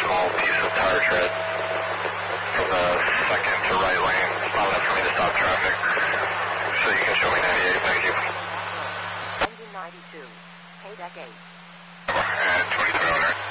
small piece of tire tread from the second to right lane. It's not enough for me to stop traffic. So you can show me 98, thank you. Engine 92, payback 8. And 2300.